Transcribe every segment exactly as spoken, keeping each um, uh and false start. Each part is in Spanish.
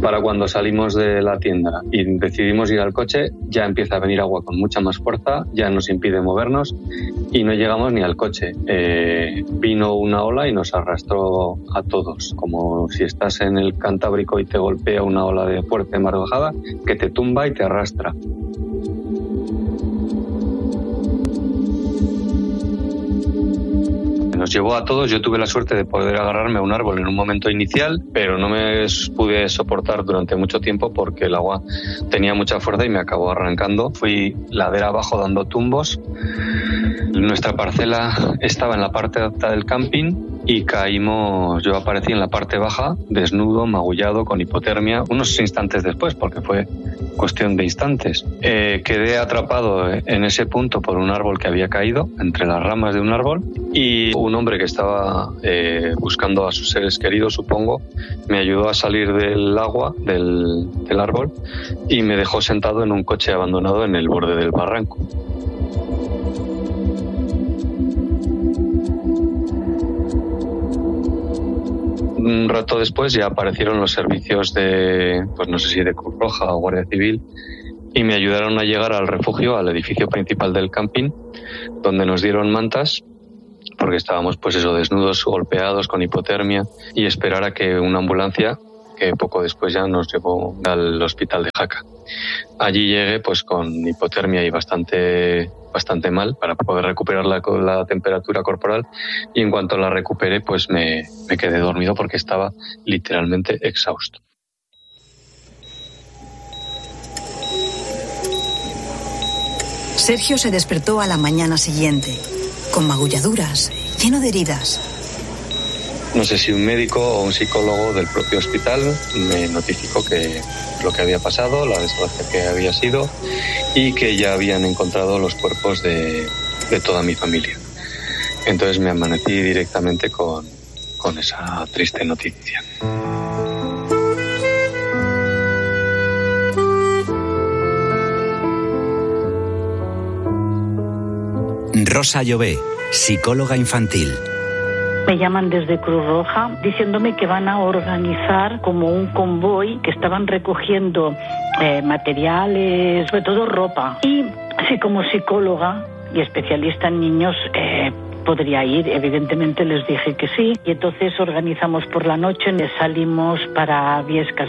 Para cuando salimos de la tienda y decidimos ir al coche, ya empieza a venir agua con mucha más fuerza, ya nos impide movernos y no llegamos ni al coche. Eh, vino una ola y nos arrastró a todos, como si estás en el Cantábrico y te golpea una ola de fuerte mar bajada que te tumba y te arrastra. Nos llevó a todos. Yo tuve la suerte de poder agarrarme a un árbol en un momento inicial, pero no me pude soportar durante mucho tiempo porque el agua tenía mucha fuerza y me acabó arrancando. Fui ladera abajo dando tumbos. Nuestra parcela estaba en la parte alta del camping y caímos, yo aparecí en la parte baja, desnudo, magullado, con hipotermia, unos instantes después, porque fue cuestión de instantes. Eh, quedé atrapado en ese punto por un árbol que había caído, entre las ramas de un árbol, y un hombre que estaba eh, buscando a sus seres queridos, supongo, me ayudó a salir del agua, del, del árbol, y me dejó sentado en un coche abandonado en el borde del barranco. Un rato después ya aparecieron los servicios de, pues no sé si de Cruz Roja o Guardia Civil, y me ayudaron a llegar al refugio, al edificio principal del camping, donde nos dieron mantas, porque estábamos pues eso, desnudos, golpeados, con hipotermia, y esperar a que una ambulancia, que poco después ya nos llevó al hospital de Jaca. Allí llegué pues con hipotermia y bastante bastante mal para poder recuperar la, la temperatura corporal, y en cuanto la recuperé pues me, me quedé dormido porque estaba literalmente exhausto. Sergio se despertó a la mañana siguiente, con magulladuras, lleno de heridas. No sé si un médico o un psicólogo del propio hospital me notificó que lo que había pasado, la desgracia que había sido, y que ya habían encontrado los cuerpos de, de toda mi familia. Entonces me amanecí directamente con, con esa triste noticia. Rosa Llobé, psicóloga infantil. Me llaman desde Cruz Roja diciéndome que van a organizar como un convoy, que estaban recogiendo eh, materiales, sobre todo ropa. Y así como psicóloga y especialista en niños, eh, podría ir. Evidentemente les dije que sí. Y entonces organizamos por la noche, salimos para Viescas.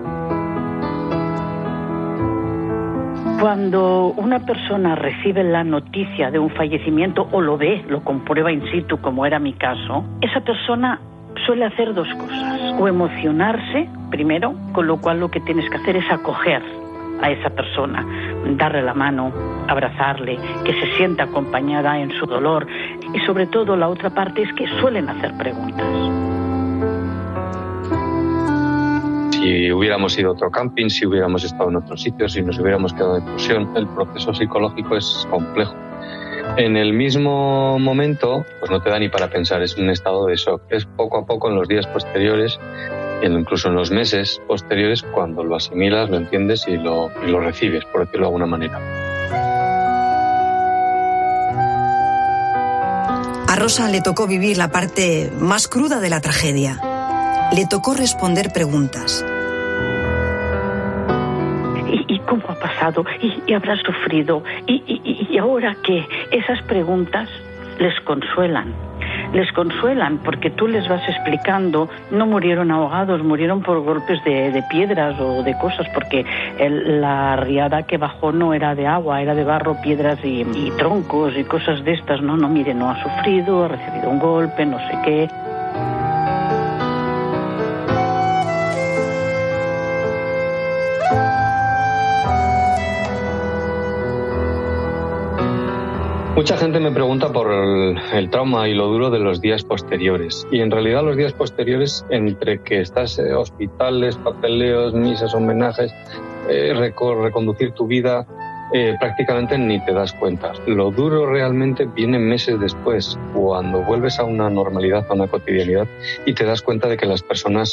Cuando una persona recibe la noticia de un fallecimiento o lo ve, lo comprueba in situ, como era mi caso, esa persona suele hacer dos cosas. O emocionarse, primero, con lo cual lo que tienes que hacer es acoger a esa persona, darle la mano, abrazarle, que se sienta acompañada en su dolor. Y sobre todo la otra parte es que suelen hacer preguntas. Si hubiéramos ido a otro camping, si hubiéramos estado en otro sitio, si nos hubiéramos quedado de excursión, el proceso psicológico es complejo. En el mismo momento, pues no te da ni para pensar, es un estado de shock. Es poco a poco en los días posteriores, incluso en los meses posteriores, cuando lo asimilas, lo entiendes y lo, y lo recibes, por decirlo de alguna manera. A Rosa le tocó vivir la parte más cruda de la tragedia. Le tocó responder preguntas. ¿Cómo ha pasado? ¿Y, y habrá sufrido? ¿Y, y, ¿Y ahora qué? Esas preguntas les consuelan. Les consuelan porque tú les vas explicando, no murieron ahogados, murieron por golpes de, de piedras o de cosas, porque el, la riada que bajó no era de agua, era de barro, piedras y, y troncos y cosas de estas. No, no, mire, no ha sufrido, ha recibido un golpe, no sé qué. Mucha gente me pregunta por el, el trauma y lo duro de los días posteriores. Y en realidad los días posteriores, entre que estás en hospitales, papeleos, misas, homenajes, eh, reco- reconducir tu vida, eh, prácticamente ni te das cuenta. Lo duro realmente viene meses después, cuando vuelves a una normalidad, a una cotidianidad, y te das cuenta de que las personas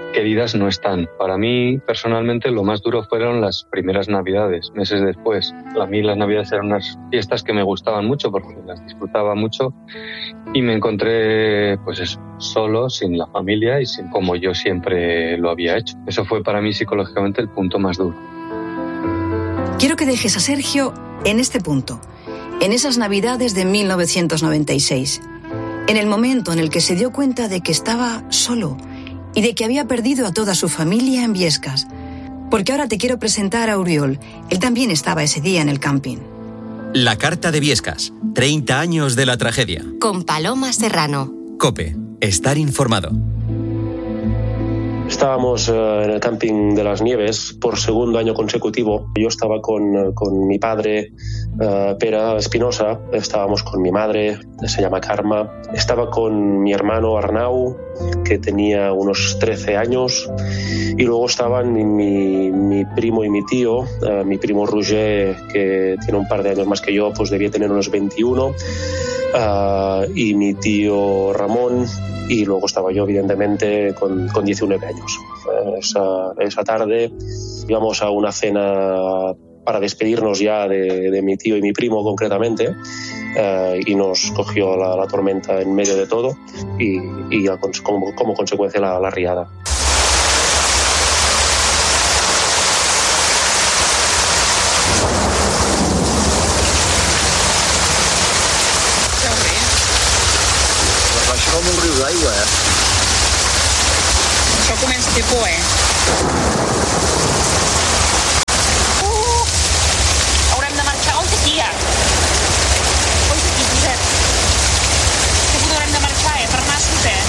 queridas no están. Para mí, personalmente, lo más duro fueron las primeras Navidades, meses después. A mí las Navidades eran unas fiestas que me gustaban mucho porque las disfrutaba mucho y me encontré pues eso, solo, sin la familia y sin como yo siempre lo había hecho. Eso fue para mí psicológicamente el punto más duro. Quiero que dejes a Sergio en este punto, en esas Navidades de mil novecientos noventa y seis, en el momento en el que se dio cuenta de que estaba solo y de que había perdido a toda su familia en Biescas. Porque ahora te quiero presentar a Oriol. Él también estaba ese día en el camping. La carta de Biescas. treinta años de la tragedia. Con Paloma Serrano. COPE. Estar informado. Estábamos uh, en el camping de las Nieves por segundo año consecutivo. Yo estaba con, con mi padre, uh, Pere Espinosa, estábamos con mi madre, se llama Karma, estaba con mi hermano Arnau, que tenía unos trece años, y luego estaban mi, mi primo y mi tío, uh, mi primo Roger, que tiene un par de años más que yo, pues debía tener unos veintiuno, uh, y mi tío Ramón, y luego estaba yo, evidentemente, con, con diecinueve años. Esa, esa tarde íbamos a una cena para despedirnos ya de, de mi tío y mi primo, concretamente, eh, y nos cogió la, la tormenta en medio de todo y, y como, como consecuencia la, la riada. Com un riu d'aigua, eh? Això comença a fer por, eh? Uh! Haurem de marxar on aquí, ja? On aquí, Josep? Segur haurem de marxar, eh? Per nassos, eh?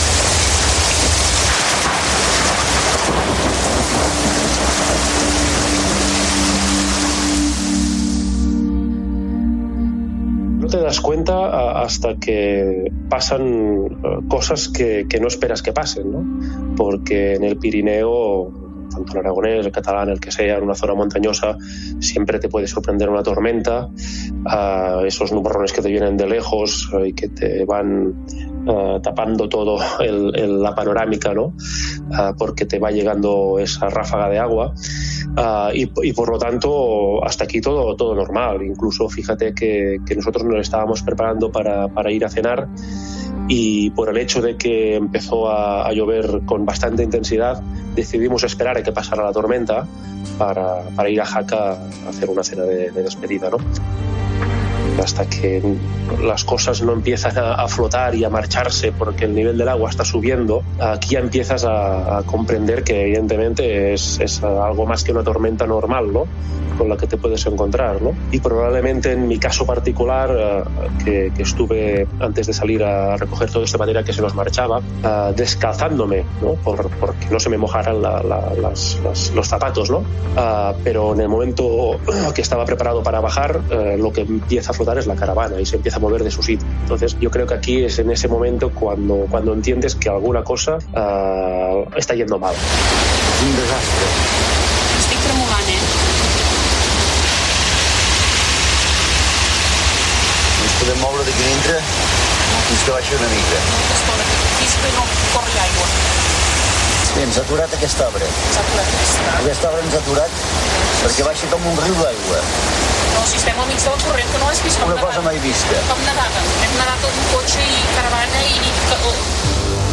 No te das cuenta hasta que pasan cosas que, que no esperas que pasen, ¿no? Porque en el Pirineo, tanto el aragonés, el catalán, el que sea, en una zona montañosa, siempre te puede sorprender una tormenta, uh, esos nubarrones que te vienen de lejos uh, y que te van uh, tapando todo el, el, la panorámica, ¿no? Uh, porque te va llegando esa ráfaga de agua. Uh, y, y por lo tanto hasta aquí todo, todo normal. Incluso fíjate que, que nosotros nos estábamos preparando para, para ir a cenar y por el hecho de que empezó a, a llover con bastante intensidad decidimos esperar a que pasara la tormenta para, para ir a Jaca a hacer una cena de, de despedida, ¿no? Hasta que las cosas no empiezan a, a flotar y a marcharse porque el nivel del agua está subiendo, aquí ya empiezas a, a comprender que evidentemente es, es algo más que una tormenta normal, ¿no? Con la que te puedes encontrar, ¿no? Y probablemente en mi caso particular, uh, que, que estuve antes de salir a recoger todo esto de manera que se nos marchaba, uh, descalzándome, ¿no? Por, porque no se me mojaran la, la, las, las, los zapatos, ¿no? Uh, pero en el momento que estaba preparado para bajar, uh, lo que empieza a flotar es la caravana y se empieza a mover de su sitio. Entonces yo creo que aquí es en ese momento cuando, cuando entiendes que alguna cosa uh, està yendo mal. Un desastre. Estic tremolant, eh? Ens podem moure d'aquí dintre fins que baixi una mica. Estona, fins que no corri aigua. Sí, ens ha aturat aquest arbre. S'ha aturat aquest arbre. Aquest arbre ens ha aturat perquè baixa com un riu d'aigua. No, si estem al mig del corrent, que no l'has vist com Una nedant. cosa mai vista. Com nedàvem. Hem nedat amb cotxe i caravana i...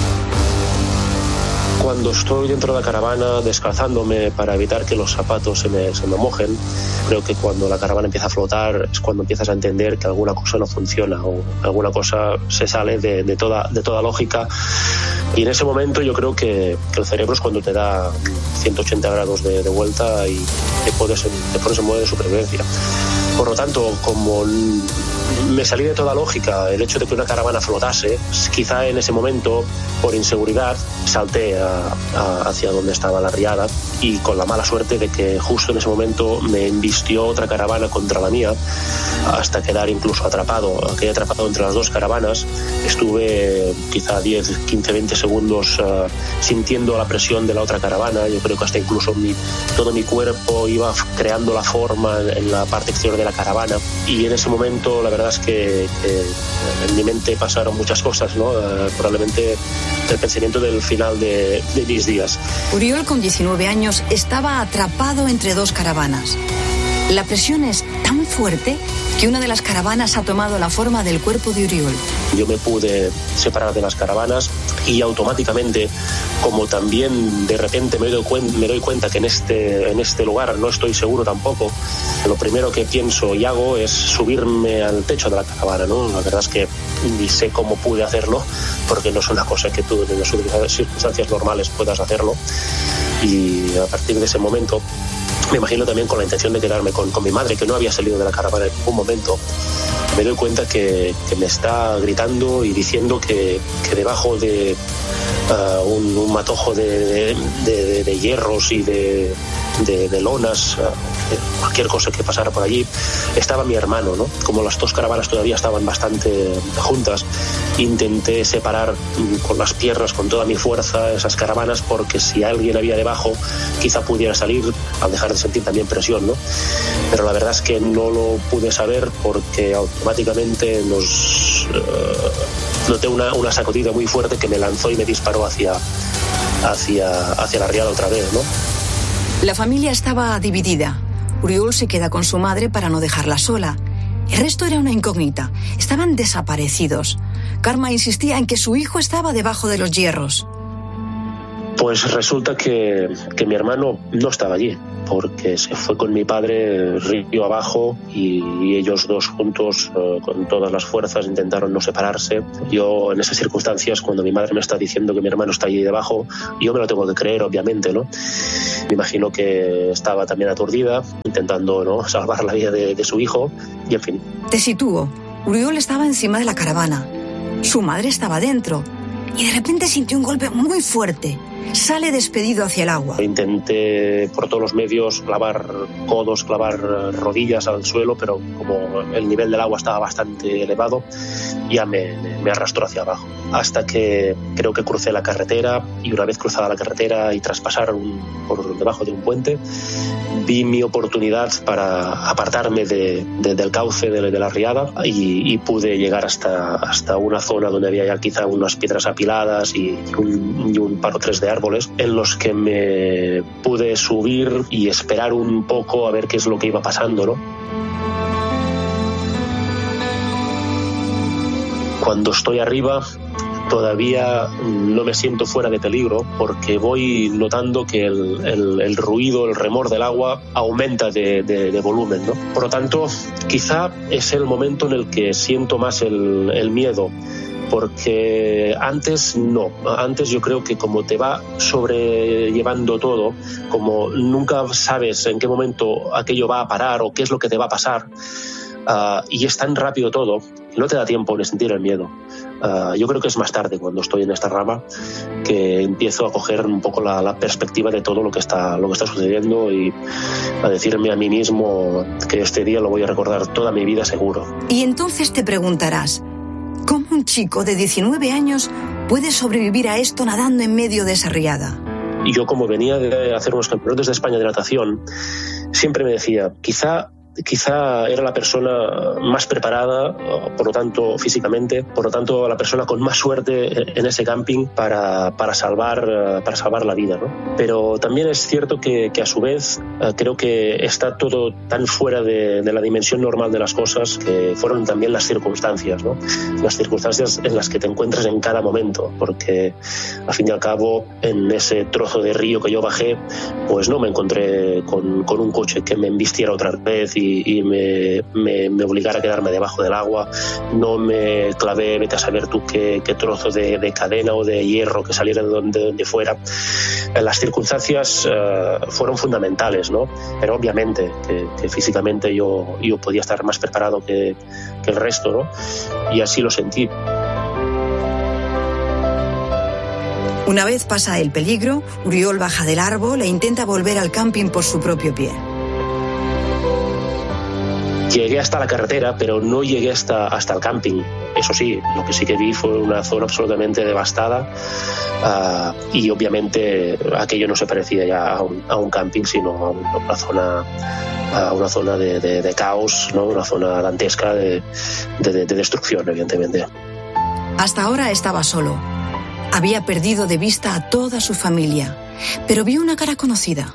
Cuando estoy dentro de la caravana descalzándome para evitar que los zapatos se me, se me mojen, creo que cuando la caravana empieza a flotar es cuando empiezas a entender que alguna cosa no funciona o alguna cosa se sale de, de, toda, de toda lógica. Y en ese momento yo creo que, que el cerebro es cuando te da ciento ochenta grados de, de vuelta y te, puedes, te pones en modo de supervivencia. Por lo tanto, como me salí de toda lógica el hecho de que una caravana flotase, quizá en ese momento, por inseguridad, salté a, a, hacia donde estaba la riada y con la mala suerte de que justo en ese momento me embistió otra caravana contra la mía hasta quedar incluso atrapado. Quedé atrapado entre las dos caravanas. Estuve quizá diez, quince, veinte segundos uh, sintiendo la presión de la otra caravana. Yo creo que hasta incluso mi, todo mi cuerpo iba creando la forma en la parte exterior de la caravana y en ese momento la verdad verdad es que, que en mi mente pasaron muchas cosas, ¿no? Uh, probablemente el pensamiento del final de, de mis días. Uriol, con diecinueve años, estaba atrapado entre dos caravanas. La presión es tan fuerte que una de las caravanas ha tomado la forma del cuerpo de Uriol. Yo me pude separar de las caravanas y automáticamente, como también de repente me doy cuenta, me doy cuenta que en este, en este lugar no estoy seguro tampoco, lo primero que pienso y hago es subirme al techo de la caravana, ¿no? La verdad es que ni sé cómo pude hacerlo, porque no es una cosa que tú en las circunstancias normales puedas hacerlo. Y a partir de ese momento me imagino también con la intención de quedarme con, con mi madre, que no había salido de la caravana en ningún momento. Me doy cuenta que, que me está gritando y diciendo que, que debajo de uh, un, un matojo de, de, de, de hierros y de, de, de lonas, uh, cualquier cosa que pasara por allí, estaba mi hermano, ¿no? Como las dos caravanas todavía estaban bastante juntas, intenté separar con las piernas, con toda mi fuerza, esas caravanas, porque si alguien había debajo, quizá pudiera salir al dejar de sentir también presión, ¿no? Pero la verdad es que no lo pude saber porque automáticamente nos uh, noté una, una sacudida muy fuerte que me lanzó y me disparó hacia, hacia, hacia la riada otra vez, ¿no? La familia estaba dividida. Uriol se queda con su madre para no dejarla sola. El resto era una incógnita. Estaban desaparecidos. Karma insistía en que su hijo estaba debajo de los hierros. Pues resulta que, que mi hermano no estaba allí, porque se fue con mi padre río abajo y, y ellos dos juntos, uh, con todas las fuerzas, intentaron no separarse. Yo, en esas circunstancias, cuando mi madre me está diciendo que mi hermano está allí debajo, yo me lo tengo que creer, obviamente, ¿no? Me imagino que estaba también aturdida, intentando, ¿no?, salvar la vida de, de su hijo, y en fin. Te sitúo. Uriol estaba encima de la caravana. Su madre estaba dentro. Y de repente sintió un golpe muy fuerte. Sale despedido hacia el agua. Intenté por todos los medios clavar codos, clavar rodillas al suelo, pero como el nivel del agua estaba bastante elevado, ya me, me arrastró hacia abajo. Hasta que creo que crucé la carretera, y una vez cruzada la carretera y tras pasar un, por debajo de un puente, vi mi oportunidad para apartarme de, de, del cauce de, de la riada y, y pude llegar hasta, hasta una zona donde había ya quizá unas piedras apiladas y un, y un par o tres de árboles en los que me pude subir y esperar un poco a ver qué es lo que iba pasando, ¿no? Cuando estoy arriba todavía no me siento fuera de peligro porque voy notando que el, el, el ruido, el remor del agua aumenta de, de, de volumen, ¿no? Por lo tanto, quizá es el momento en el que siento más el, el miedo, porque antes no, antes yo creo que como te va sobrellevando todo, como nunca sabes en qué momento aquello va a parar o qué es lo que te va a pasar, uh, y es tan rápido todo, no te da tiempo de sentir el miedo. Uh, yo creo que es más tarde, cuando estoy en esta rama, que empiezo a coger un poco la, la perspectiva de todo lo que está lo que está sucediendo y a decirme a mí mismo que este día lo voy a recordar toda mi vida seguro. Y entonces te preguntarás, ¿cómo un chico de diecinueve años puede sobrevivir a esto nadando en medio de esa riada? Y yo, como venía de hacer unos campeonatos de España de natación, siempre me decía, quizá Quizá era la persona más preparada, por lo tanto físicamente, por lo tanto la persona con más suerte en ese camping para, para, salvar, para salvar la vida, ¿no? Pero también es cierto que, que a su vez creo que está todo tan fuera de, de la dimensión normal de las cosas, que fueron también las circunstancias, ¿no? Las circunstancias en las que te encuentras en cada momento, porque al fin y al cabo en ese trozo de río que yo bajé, pues no me encontré con, con un coche que me embistiera otra vez y y me, me, me obligara a quedarme debajo del agua, no me clavé, vete a saber tú qué, qué trozo de, de cadena o de hierro que saliera de donde, donde fuera. Las circunstancias uh, fueron fundamentales, ¿no? Pero obviamente que, que físicamente yo, yo podía estar más preparado que, que el resto, ¿no? Y así lo sentí. Una vez pasa el peligro, Uriol baja del árbol e intenta volver al camping por su propio pie. Llegué hasta la carretera, pero no llegué hasta, hasta el camping. eso sí, lo que sí que vi fue una zona absolutamente devastada uh, y obviamente aquello no se parecía ya a un, a un camping, sino a una zona, a una zona de, de, de caos, ¿no? Una zona dantesca de, de, de destrucción, evidentemente. Hasta ahora estaba solo. Había perdido de vista a toda su familia, pero vio una cara conocida.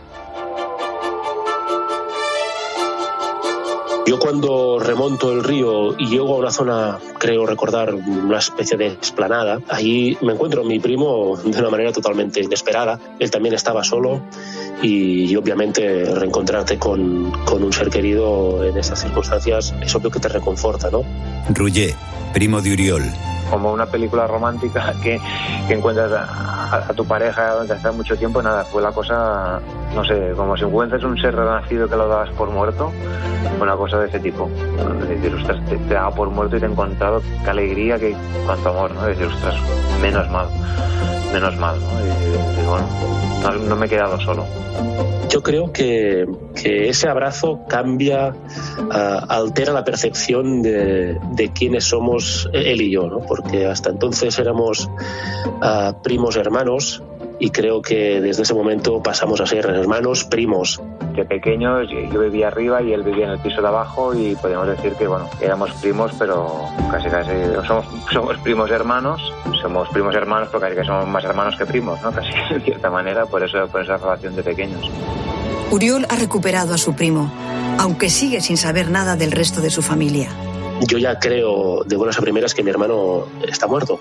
Yo cuando remonto el río y llego a una zona, creo recordar, una especie de explanada, ahí me encuentro a mi primo de una manera totalmente inesperada. Él también estaba solo y, y obviamente reencontrarte con, con un ser querido en estas circunstancias es obvio que te reconforta, ¿no? Roger, primo de Uriol. Como una película romántica que, que encuentras a, a, a tu pareja desde hace mucho tiempo, nada, fue la cosa, no sé, como si encuentras un ser renacido que lo dabas por muerto, una cosa de ese tipo. Es decir, ostras, te, te daba por muerto y te he encontrado, qué alegría, que cuánto amor, ¿no? Es decir, ostras, menos mal, menos mal, ¿no? Y, y bueno, no, no me he quedado solo. Yo creo que, que ese abrazo cambia, uh, altera la percepción de, de quiénes somos él y yo, ¿no? Porque hasta entonces éramos uh, primos hermanos y creo que desde ese momento pasamos a ser hermanos primos. De pequeños yo vivía arriba y él vivía en el piso de abajo y podríamos decir que bueno, éramos primos, pero casi casi somos, somos primos hermanos, somos primos hermanos pero casi que somos más hermanos que primos, ¿no? Casi de cierta manera, por eso por esa relación de pequeños. Uriol ha recuperado a su primo, aunque sigue sin saber nada del resto de su familia. Yo ya creo de buenas a primeras que mi hermano está muerto.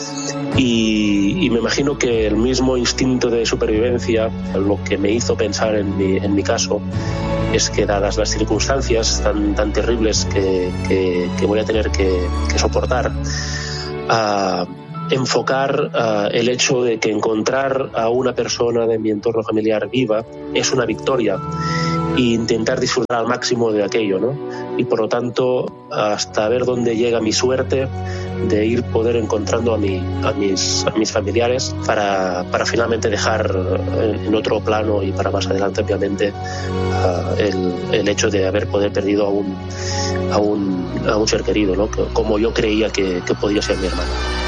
Y, y me imagino que el mismo instinto de supervivencia, lo que me hizo pensar en mi, en mi caso, es que dadas las circunstancias tan, tan terribles que, que, que voy a tener que, que soportar, uh, enfocar uh, el hecho de que encontrar a una persona de mi entorno familiar viva es una victoria e intentar disfrutar al máximo de aquello, ¿no? Y por lo tanto, hasta ver dónde llega mi suerte de ir poder encontrando a, mi, a, mis, a mis familiares para, para finalmente dejar en, en otro plano y para más adelante, obviamente, uh, el, el hecho de haber poder perdido a un, a un, a un ser querido, ¿no? Como yo creía que, que podía ser mi hermano.